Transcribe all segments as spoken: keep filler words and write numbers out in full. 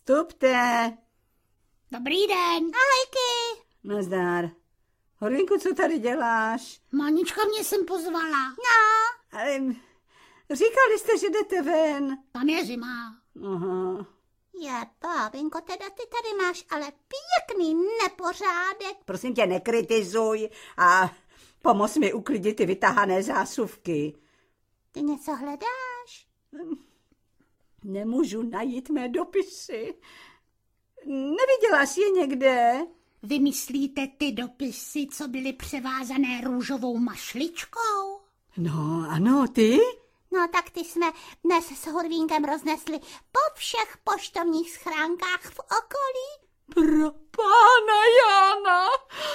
Vstupte. Dobrý den. Ahojky. Nazdar. Horlinku, co tady děláš? Manička mě sem pozvala. No. Ale říkali jste, že jdete ven. Tam je zima. Aha. Je, Pávinko, teda ty tady máš ale pěkný nepořádek. Prosím tě, nekritizuj a pomoz mi uklidit ty vytahané zásuvky. Ty něco hledáš? Nemůžu najít mé dopisy. Neviděla jsi je někde? Vy myslíte ty dopisy, co byly převázané růžovou mašličkou? No, ano, ty? No tak ty jsme dnes s Hurvínkem roznesli po všech poštovních schránkách v okolí. Pro pána Jána!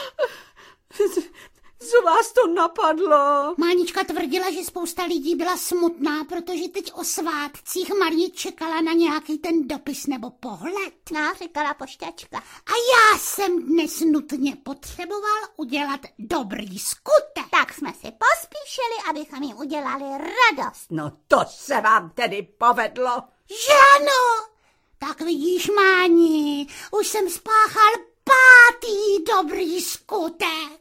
Co vás to napadlo? Mánička tvrdila, že spousta lidí byla smutná, protože teď o svátcích Marie čekala na nějaký ten dopis nebo pohled. No, říkala pošťačka. A já jsem dnes nutně potřeboval udělat dobrý skutek. Tak jsme si pospíšili, abychom jim udělali radost. No to se vám tedy povedlo. Že ano? Tak vidíš, Máni, už jsem spáchal pátý dobrý skutek.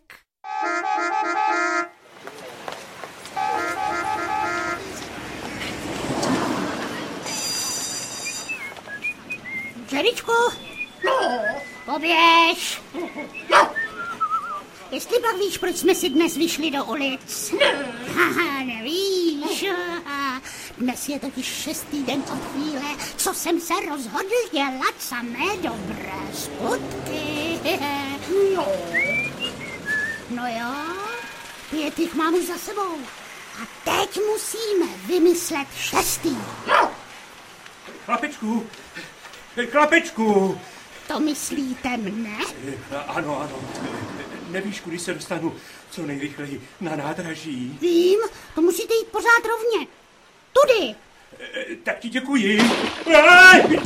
Džeričku, No. poběž. No. Jestli pak víš, proč jsme si dnes vyšli do ulic? Ne. Haha, nevíš. Dnes je totiž šestý den od chvíle, co jsem se rozhodl dělat samé dobré skutky. No. No jo, pět jich mám už za sebou. A teď musíme vymyslet šestý. No. Chlapečku, chlapečku. To myslíte mne? Ano, ano. Nevíš, kudy se dostanu co nejrychleji na nádraží? Vím, to musíte jít pořád rovně. Tudy. Tak ti děkuji. Ej!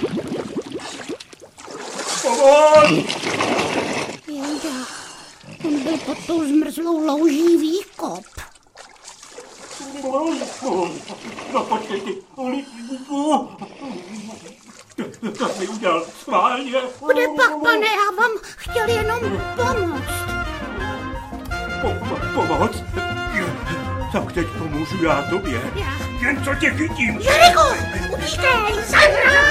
Pomoc! Jejda, on byl pod tou zmrzlou louží výkop. No počkej ty, ale... To, to jsi udělal schválně. Kde pak, pane, já vám chtěl jenom pomoct. Po, po, pomoc? Tak teď pomůžu já tobě. Já. Jen co tě chytím. Jeriku, utíkej, za mnou!